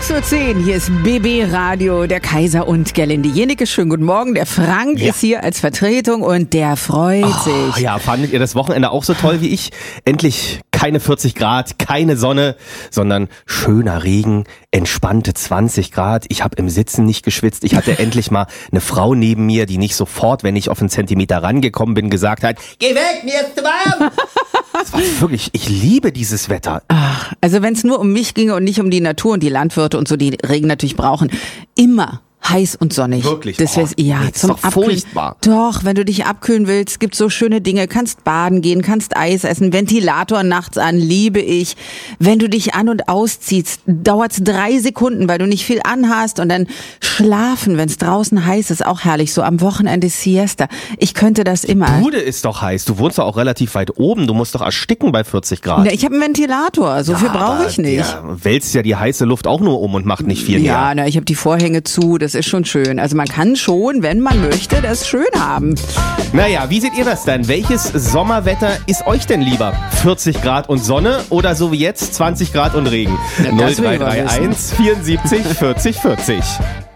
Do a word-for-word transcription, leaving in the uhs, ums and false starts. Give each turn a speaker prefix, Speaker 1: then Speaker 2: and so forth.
Speaker 1: sechs Uhr zehn, hier ist B B Radio, der Kaiser und Gerlinde Jenecke. Schönen guten Morgen, der Frank
Speaker 2: Ja.
Speaker 1: ist hier als Vertretung und der freut
Speaker 2: Oh,
Speaker 1: sich.
Speaker 2: ja, fandet ihr das Wochenende auch so toll wie ich? Endlich keine vierzig Grad, keine Sonne, sondern schöner Regen, entspannte zwanzig Grad. Ich habe im Sitzen nicht geschwitzt. Ich hatte endlich mal eine Frau neben mir, die nicht sofort, wenn ich auf einen Zentimeter rangekommen bin, gesagt hat, geh weg, mir ist zu warm. Das war wirklich, ich liebe dieses Wetter.
Speaker 1: Ach, also wenn es nur um mich ginge und nicht um die Natur und die Landwirte und so, die Regen natürlich brauchen, immer heiß und sonnig.
Speaker 2: Wirklich?
Speaker 1: Das wär's,
Speaker 2: Oh,
Speaker 1: ja,
Speaker 2: nee, das ist
Speaker 1: zum
Speaker 2: doch
Speaker 1: Abkühlen.
Speaker 2: furchtbar.
Speaker 1: Doch, wenn du dich abkühlen willst, gibt's so schöne Dinge. Kannst baden gehen, kannst Eis essen, Ventilator nachts an, liebe ich. Wenn du dich an- und ausziehst, dauert's drei Sekunden, weil du nicht viel anhast und dann schlafen, wenn's draußen heiß ist, auch herrlich. So am Wochenende Siesta. Ich könnte das immer.
Speaker 2: Bude ist doch heiß. Du wohnst doch auch relativ weit oben. Du musst doch ersticken bei vierzig Grad.
Speaker 1: Na, ich habe einen Ventilator, so viel brauche ich nicht.
Speaker 2: Der wälzt ja die heiße Luft auch nur um und macht nicht viel
Speaker 1: Ja,
Speaker 2: mehr.
Speaker 1: na, ich habe die Vorhänge zu, das ist schon schön. Also man kann schon, wenn man möchte, das schön haben.
Speaker 2: Naja, wie seht ihr das denn? Welches Sommerwetter ist euch denn lieber? vierzig Grad und Sonne oder so wie jetzt zwanzig Grad und Regen?
Speaker 1: Ja,
Speaker 2: null
Speaker 1: das will
Speaker 2: drei
Speaker 1: ich mal
Speaker 2: drei eins vierundsiebzig vierzig vierzig.